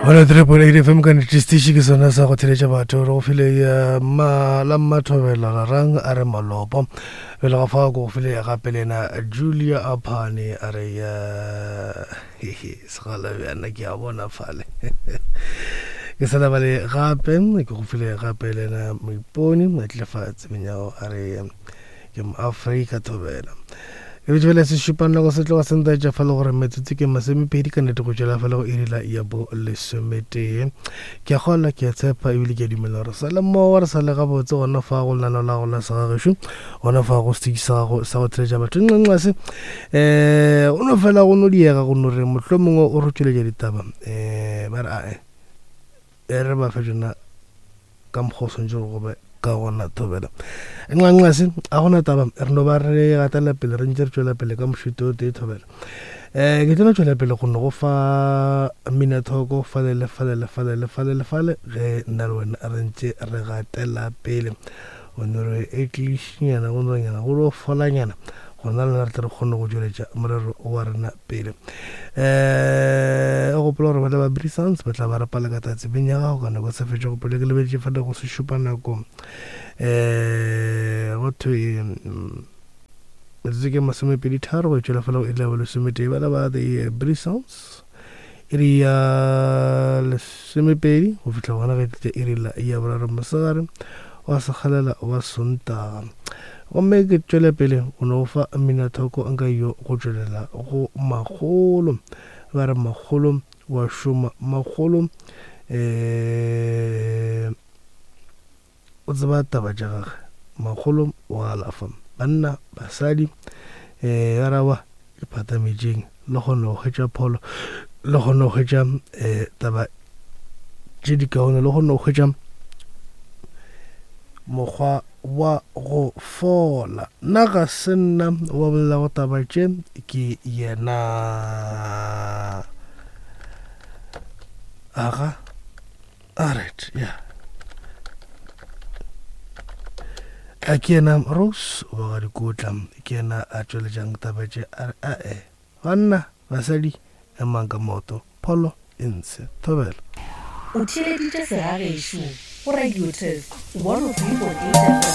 Hola triple FM ka ntistishi ke sona sa go theletša batho re go file ya la mathobela la rang a re malopo pele ga fa go file ya gape lena Julia Aphane a re ya segala bjana ke a bona fale ke sa labale gape ke go file ya gape lena Moiponi a tlefatse menyao a re ke mo Afrika thobela e bjela se shupana go setlo ga senta ja fa le gore metsotso ke masomepedi ka nete go tšela fa le go irila ya bo lesomete ke a gola ke a tshepa ebile ke a dumela gore sa le mo re sa le gabotse gona fa go lana la go la sa gagesho gona fa go stikisa go sa go tleja batho nqase o no fela go no diega go no re mohlomongwe o re tšweletša ditaba ba re re ba fetjona ka mkhoso nje go be ka gona thobela nqase a gona taba re no ba re gatela pele re ntse re tšwela pele ka mošito o tee thobela ke tla tšwela pele go no go fa minethoko falele ge nna le wena re ntse re gatela pele o no re eklišnyana go nonyana go lo folanyana gona le re tle re kgone go tšweletša morero wa rena pele go gopola gore ba le ba brisans ba tla ba re pala ka tatsebeng ya gago ka nako se fetša go pele ke lebetse fale go se šupa nako go thwe metsotso ke masomepedi tharo go tšwela fela go ile ba lesometee ba le ba the brisans e re ya lesomepedi go fitlha gona ge tletša e rile ya boraro mosegare wa sekgalela wa sontaga gomme ke tšwele pele o no fa minethoko nka yo go tšwelela go magolo ba re magolo wa šoma magolo o tseba taba tša gage magolo wa alafa banna basadi ba rawa iphathametšeng le kgone go kgetša pholo le kgone go kgetša taba tše di kaone le kgone go kgetša mokgwa wa go fola nna ga se nna wa bolela go taba tše ke yena aga alright yeah a ke yena Rose wa ga dikotla ke yena a tšweletšang taba tše banna basadi emang ka moto pholo e ntshe thobela o theleditše segagešo go radio test 103.8